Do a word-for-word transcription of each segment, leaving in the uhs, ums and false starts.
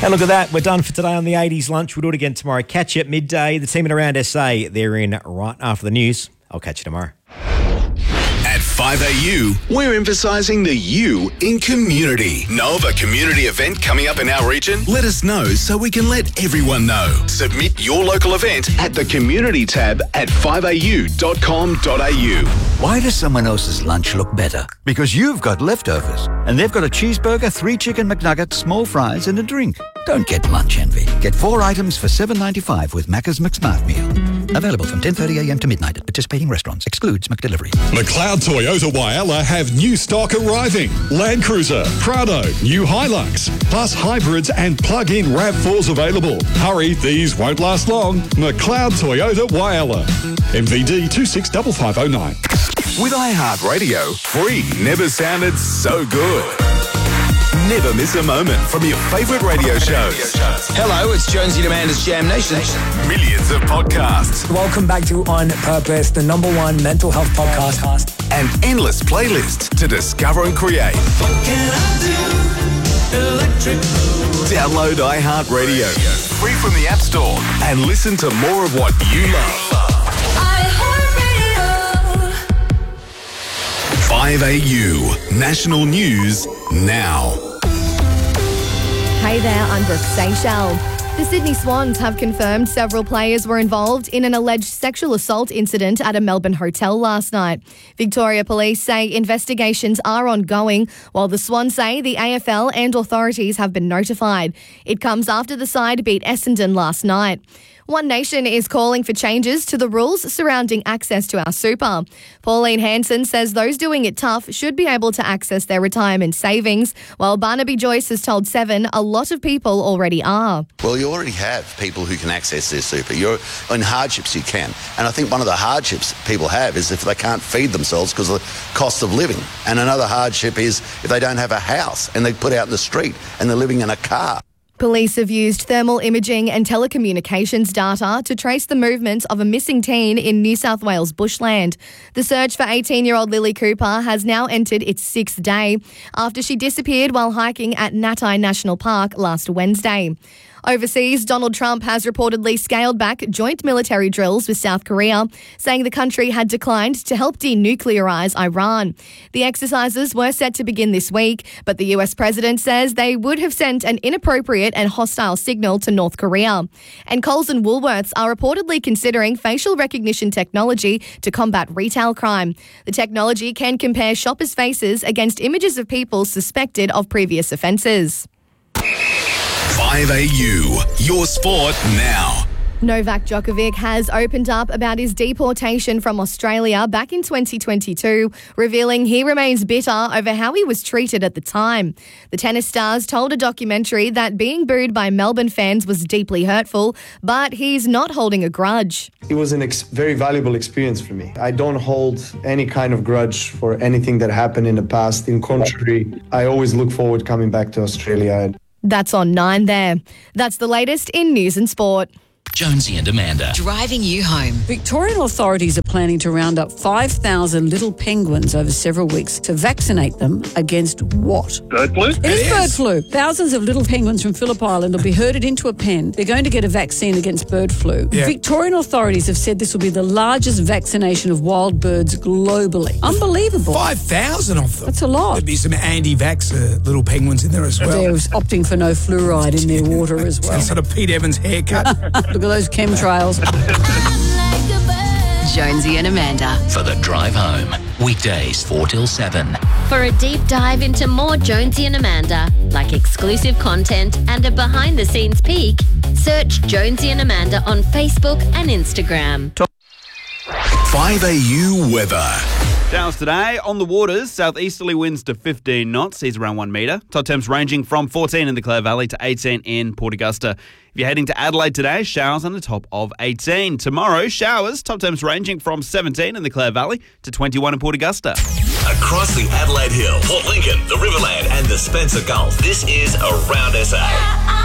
And look at that. We're done for today on the eighties lunch. We'll do it again tomorrow. Catch you at midday. The team at Around S A, they're in right after the news. I'll catch you tomorrow. At five A U, we're emphasising the U in community. Know of a community event coming up in our region? Let us know so we can let everyone know. Submit your local event at the community tab at five a u dot com dot a u. Why does someone else's lunch look better? Because you've got leftovers. And they've got a cheeseburger, three chicken McNuggets, small fries and a drink. Don't get lunch envy. Get four items for seven ninety-five with Macca's McSmart Meal. Available from ten thirty a m to midnight at participating restaurants. Excludes McDelivery. McLeod Toyota Whyalla have new stock arriving. Land Cruiser, Prado, new Hilux, plus hybrids and plug-in RAV fours available. Hurry, these won't last long. McLeod Toyota Whyalla. M V D two six five five oh nine. With iHeartRadio, free never sounded so good. Never miss a moment from your favourite radio shows. Hello, it's Jonesy and Amanda's Jam Nation. Millions of podcasts. Welcome back to On Purpose, the number one mental health podcast. And endless playlists to discover and create. What can I do? Electric. Download iHeartRadio, free from the App Store, and listen to more of what you love. five A U, National News Now. Hey there, I'm Brooke Seychelles. The Sydney Swans have confirmed several players were involved in an alleged sexual assault incident at a Melbourne hotel last night. Victoria Police say investigations are ongoing, while the Swans say the A F L and authorities have been notified. It comes after the side beat Essendon last night. One Nation is calling for changes to the rules surrounding access to our super. Pauline Hanson says those doing it tough should be able to access their retirement savings, while Barnaby Joyce has told Seven a lot of people already are. Well, you already have people who can access their super. You're in hardships, you can. And I think one of the hardships people have is if they can't feed themselves because of the cost of living. And another hardship is if they don't have a house and they put out in the street and they're living in a car. Police have used thermal imaging and telecommunications data to trace the movements of a missing teen in New South Wales bushland. The search for eighteen-year-old Lily Cooper has now entered its sixth day after she disappeared while hiking at Natai National Park last Wednesday. Overseas, Donald Trump has reportedly scaled back joint military drills with South Korea, saying the country had declined to help denuclearise Iran. The exercises were set to begin this week, but the U S president says they would have sent an inappropriate and hostile signal to North Korea. And Coles and Woolworths are reportedly considering facial recognition technology to combat retail crime. The technology can compare shoppers' faces against images of people suspected of previous offences. five A U, your sport now. Novak Djokovic has opened up about his deportation from Australia back in twenty twenty-two, revealing he remains bitter over how he was treated at the time. The tennis stars told a documentary that being booed by Melbourne fans was deeply hurtful, but he's not holding a grudge. It was a ex- very valuable experience for me. I don't hold any kind of grudge for anything that happened in the past. In contrary, I always look forward coming back to Australia. That's on Nine there. That's the latest in news and sport. Jonesy and Amanda. Driving you home. Victorian authorities are planning to round up five thousand little penguins over several weeks to vaccinate them against what? Bird flu? It, it is, is bird flu. Thousands of little penguins from Phillip Island will be herded into a pen. They're going to get a vaccine against bird flu. Yeah. Victorian authorities have said this will be the largest vaccination of wild birds globally. Unbelievable. five thousand of them. That's a lot. There'd be some anti-vax uh, little penguins in there as well. They're opting for no fluoride in their water as well. Some sort of Pete Evans haircut. Look at those chemtrails. Jonesy and Amanda. For the drive home. Weekdays four till seven. For a deep dive into more Jonesy and Amanda, like exclusive content and a behind-the-scenes peek, search Jonesy and Amanda on Facebook and Instagram. five A U weather. Showers today on the waters. Southeasterly winds to fifteen knots, seas around one metre. Top temps ranging from fourteen in the Clare Valley to eighteen in Port Augusta. If you're heading to Adelaide today, showers on the top of eighteen. Tomorrow, showers, top temps ranging from seventeen in the Clare Valley to twenty-one in Port Augusta. Across the Adelaide Hills, Port Lincoln, the Riverland and the Spencer Gulf, this is Around S A.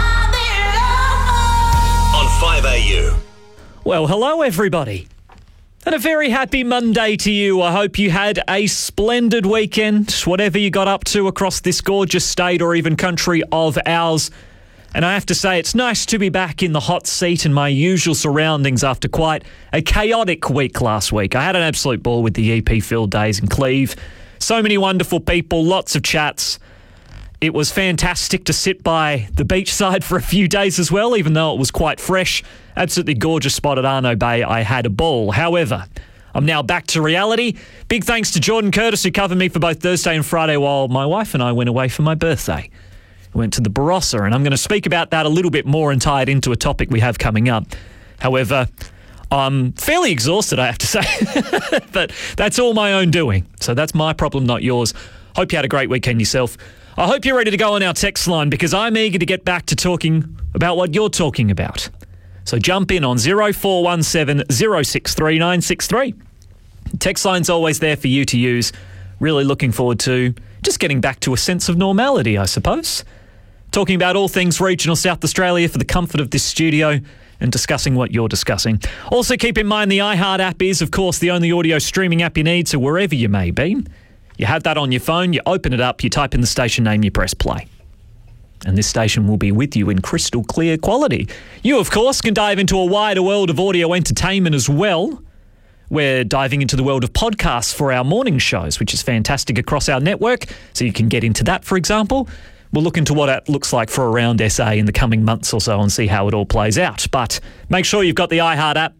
On five A U. Well, hello everybody. And a very happy Monday to you. I hope you had a splendid weekend, whatever you got up to across this gorgeous state or even country of ours. And I have to say, it's nice to be back in the hot seat in my usual surroundings after quite a chaotic week last week. I had an absolute ball with the E P Field Days in Cleve. So many wonderful people, lots of chats. It was fantastic to sit by the beachside for a few days as well, even though it was quite fresh. Absolutely gorgeous spot at Arno Bay. I had a ball. However, I'm now back to reality. Big thanks to Jordan Curtis, who covered me for both Thursday and Friday while my wife and I went away for my birthday. We went to the Barossa, and I'm going to speak about that a little bit more and tie it into a topic we have coming up. However, I'm fairly exhausted, I have to say. But that's all my own doing. So that's my problem, not yours. Hope you had a great weekend yourself. I hope you're ready to go on our text line because I'm eager to get back to talking about what you're talking about. So jump in on zero four one seven zero six three nine six three. Text line's always there for you to use. Really looking forward to just getting back to a sense of normality, I suppose. Talking about all things regional South Australia for the comfort of this studio and discussing what you're discussing. Also keep in mind the iHeart app is, of course, the only audio streaming app you need, so wherever you may be, you have that on your phone, you open it up, you type in the station name, you press play. And this station will be with you in crystal clear quality. You, of course, can dive into a wider world of audio entertainment as well. We're diving into the world of podcasts for our morning shows, which is fantastic across our network, so you can get into that, for example. We'll look into what it looks like for Around S A in the coming months or so and see how it all plays out. But make sure you've got the iHeart app,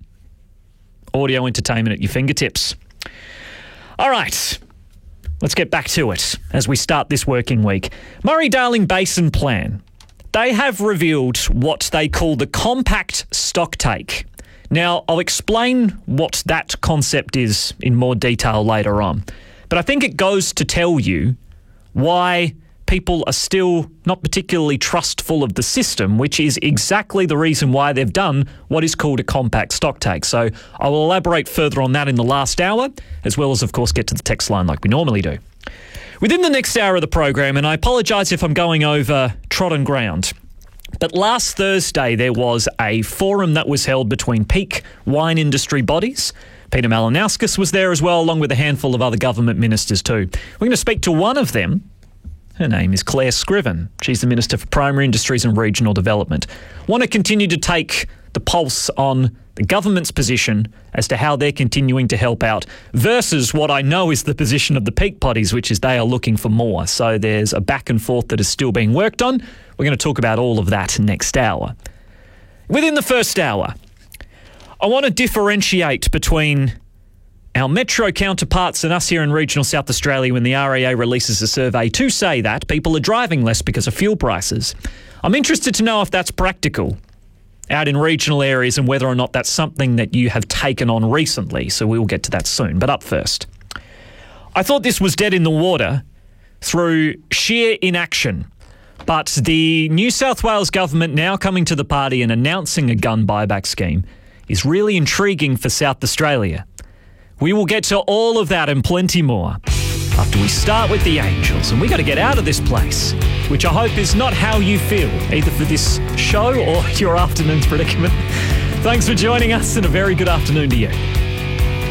audio entertainment at your fingertips. All right. Let's get back to it as we start this working week. Murray-Darling Basin Plan. They have revealed what they call the compact stocktake. Now, I'll explain what that concept is in more detail later on. But I think it goes to tell you why people are still not particularly trustful of the system, which is exactly the reason why they've done what is called a compact stocktake. So I will elaborate further on that in the last hour, as well as, of course, get to the text line like we normally do. Within the next hour of the program, and I apologise if I'm going over trodden ground, but last Thursday there was a forum that was held between peak wine industry bodies. Peter Malinauskas was there as well, along with a handful of other government ministers too. We're going to speak to one of them. Her name is Claire Scriven. She's the Minister for Primary Industries and Regional Development. Want to continue to take the pulse on the government's position as to how they're continuing to help out versus what I know is the position of the peak bodies, which is they are looking for more. So there's a back and forth that is still being worked on. We're going to talk about all of that next hour. Within the first hour, I want to differentiate between our metro counterparts and us here in regional South Australia when the R A A releases a survey to say that people are driving less because of fuel prices. I'm interested to know if that's practical out in regional areas and whether or not that's something that you have taken on recently. So we will get to that soon. But up first, I thought this was dead in the water through sheer inaction. But the New South Wales government now coming to the party and announcing a gun buyback scheme is really intriguing for South Australia. We will get to all of that and plenty more after we start with the Angels. And we got to get out of this place, which I hope is not how you feel, either for this show or your afternoon's predicament. Thanks for joining us and a very good afternoon to you.